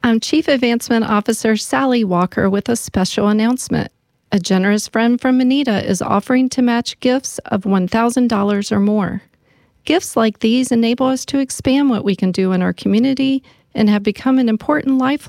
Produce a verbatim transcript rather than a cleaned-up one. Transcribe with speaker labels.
Speaker 1: I'm Chief Advancement Officer Sally Walker with a special announcement. A generous friend from Anita is offering to match gifts of one thousand dollars or more. Gifts like these enable us to expand what we can do in our community and have become an important lifeline